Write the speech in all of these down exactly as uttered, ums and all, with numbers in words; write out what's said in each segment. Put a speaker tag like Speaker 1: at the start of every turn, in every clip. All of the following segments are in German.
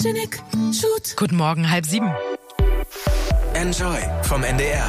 Speaker 1: Janik, shoot.
Speaker 2: Guten Morgen, halb sieben.
Speaker 3: Enjoy vom N D R.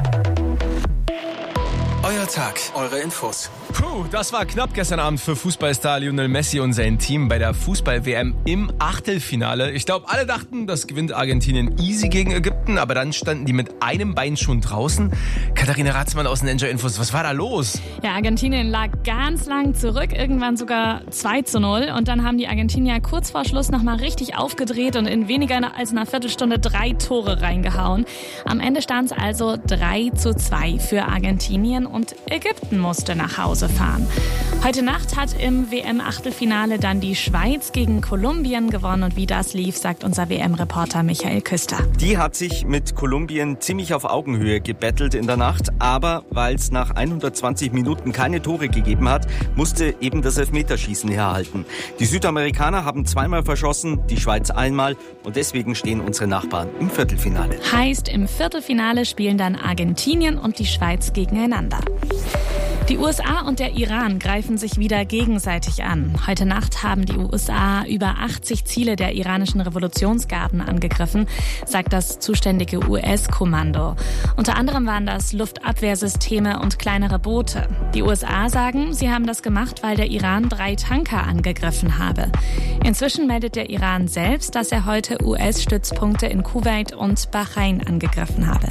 Speaker 3: Euer Tag, eure Infos.
Speaker 4: Puh, das war knapp gestern Abend für Fußballstar Lionel Messi und sein Team bei der Fußball-W M im Achtelfinale. Ich glaube, alle dachten, das gewinnt Argentinien easy gegen Ägypten, aber dann standen die mit einem Bein schon draußen. Katharina Ratzmann aus den Enjoy-Infos, was war da los?
Speaker 5: Ja, Argentinien lag ganz lang zurück, irgendwann sogar zwei zu null. Und dann haben die Argentinier kurz vor Schluss nochmal richtig aufgedreht und in weniger als einer Viertelstunde drei Tore reingehauen. Am Ende stand es also drei zu zwei für Argentinien und Ägypten musste nach Hause fahren. Heute Nacht hat im W M-Achtelfinale dann die Schweiz gegen Kolumbien gewonnen. Und wie das lief, sagt unser W M-Reporter Michael Küster.
Speaker 6: Die hat sich mit Kolumbien ziemlich auf Augenhöhe gebettelt in der Nacht. Aber weil es nach hundertzwanzig Minuten keine Tore gegeben hat, musste eben das Elfmeterschießen herhalten. Die Südamerikaner haben zweimal verschossen, die Schweiz einmal. Und deswegen stehen unsere Nachbarn im Viertelfinale.
Speaker 5: Heißt, im Viertelfinale spielen dann Argentinien und die Schweiz gegeneinander. Die U S A und der Iran greifen sich wieder gegenseitig an. Heute Nacht haben die U S A über achtzig Ziele der iranischen Revolutionsgarden angegriffen, sagt das zuständige U S-Kommando. Unter anderem waren das Luftabwehrsysteme und kleinere Boote. Die U S A sagen, sie haben das gemacht, weil der Iran drei Tanker angegriffen habe. Inzwischen meldet der Iran selbst, dass er heute U S-Stützpunkte in Kuwait und Bahrain angegriffen habe.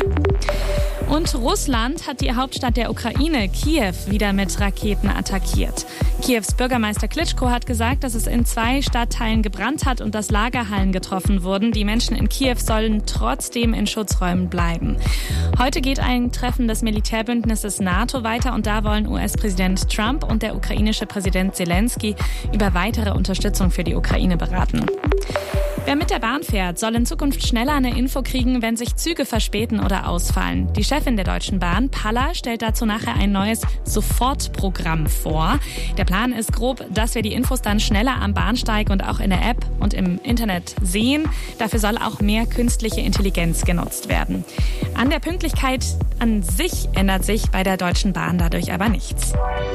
Speaker 5: Und Russland hat die Hauptstadt der Ukraine, Kiew, wieder mit Raketen attackiert. Kiews Bürgermeister Klitschko hat gesagt, dass es in zwei Stadtteilen gebrannt hat und dass Lagerhallen getroffen wurden. Die Menschen in Kiew sollen trotzdem in Schutzräumen bleiben. Heute geht ein Treffen des Militärbündnisses NATO weiter und da wollen U S-Präsident Trump und der ukrainische Präsident Zelensky über weitere Unterstützung für die Ukraine beraten. Wer mit der Bahn fährt, soll in Zukunft schneller eine Info kriegen, wenn sich Züge verspäten oder ausfallen. Die Chefin der Deutschen Bahn, Palla, stellt dazu nachher ein neues Sofortprogramm vor. Der Plan ist grob, dass wir die Infos dann schneller am Bahnsteig und auch in der App und im Internet sehen. Dafür soll auch mehr künstliche Intelligenz genutzt werden. An der Pünktlichkeit an sich ändert sich bei der Deutschen Bahn dadurch aber nichts.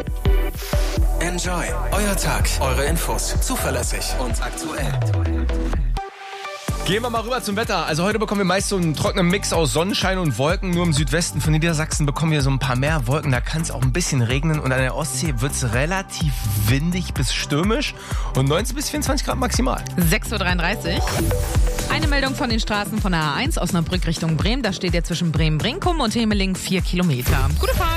Speaker 3: Enjoy, euer Tag, eure Infos. Zuverlässig und aktuell.
Speaker 4: Gehen wir mal rüber zum Wetter. Also heute bekommen wir meist so einen trockenen Mix aus Sonnenschein und Wolken. Nur im Südwesten von Niedersachsen bekommen wir so ein paar mehr Wolken. Da kann es auch ein bisschen regnen. Und an der Ostsee wird es relativ windig bis stürmisch. Und neunzehn bis vierundzwanzig Grad maximal.
Speaker 2: sechs Uhr dreiunddreißig. Eine Meldung von den Straßen von der A eins Osnabrück Richtung Bremen. Da steht ja zwischen Bremen-Brinkum und Hemeling vier Kilometer. Gute Fahrt.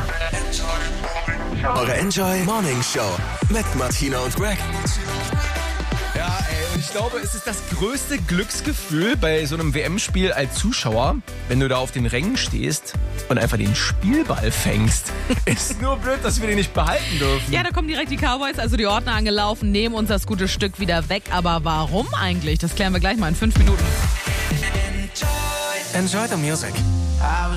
Speaker 3: Eure Enjoy Morning Show mit Martina und Greg.
Speaker 4: Ja, ey, und ich glaube, es ist das größte Glücksgefühl bei so einem W M-Spiel als Zuschauer, wenn du da auf den Rängen stehst und einfach den Spielball fängst. Ist nur blöd, dass wir den nicht behalten dürfen.
Speaker 2: Ja, da kommen direkt die Cowboys, also die Ordner angelaufen, nehmen uns das gute Stück wieder weg. Aber warum eigentlich? Das klären wir gleich mal in fünf Minuten.
Speaker 3: Enjoy the music.